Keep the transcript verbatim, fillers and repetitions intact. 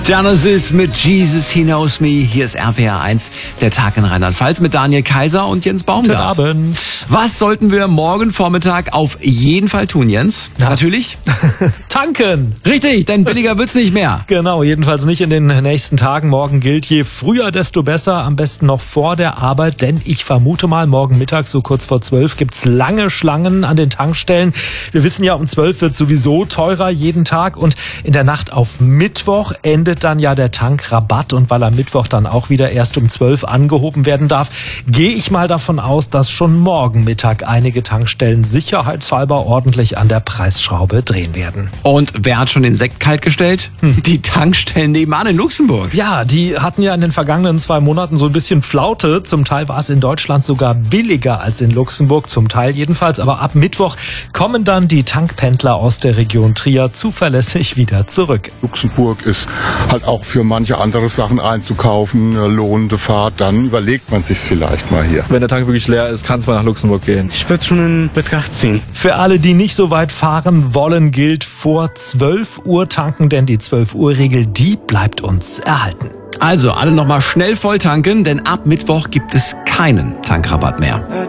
Genesis mit Jesus, He Knows Me. Hier ist R P R eins, der Tag in Rheinland-Pfalz mit Daniel Kaiser und Jens Baumgart. Guten Abend. Was sollten wir morgen Vormittag auf jeden Fall tun, Jens? Ja. Natürlich? Tanken. Richtig, denn billiger wird's nicht mehr. Genau, jedenfalls nicht in den nächsten Tagen. Morgen gilt, je früher, desto besser. Am besten noch vor der Arbeit, denn ich vermute mal, morgen Mittag, so kurz vor zwölf, gibt's lange Schlangen an den Tankstellen. Wir wissen ja, um zwölf wird sowieso teurer jeden Tag und in der Nacht auf Mittwoch endet dann ja der Tankrabatt und weil am Mittwoch dann auch wieder erst um zwölf angehoben werden darf, gehe ich mal davon aus, dass schon morgen Mittag einige Tankstellen sicherheitshalber ordentlich an der Preisschraube drehen werden. Und wer hat schon den Sekt kalt gestellt? Die Tankstellen nebenan in Luxemburg. Ja, die hatten ja in den vergangenen zwei Monaten so ein bisschen Flaute. Zum Teil war es in Deutschland sogar billiger als in Luxemburg, zum Teil jedenfalls. Aber ab Mittwoch kommen dann die Tankpendler aus der Region Trier zuverlässig wieder zurück. Luxemburg ist halt auch für manche andere Sachen einzukaufen, eine lohnende Fahrt, dann überlegt man sich's vielleicht mal hier. Wenn der Tank wirklich leer ist, kann es mal nach Luxemburg gehen. Ich würde es schon in Betracht ziehen. Für alle, die nicht so weit fahren wollen, gilt vor zwölf Uhr tanken, denn die zwölf Uhr Regel, die bleibt uns erhalten. Also alle nochmal schnell voll tanken, denn ab Mittwoch gibt es keinen Tankrabatt mehr.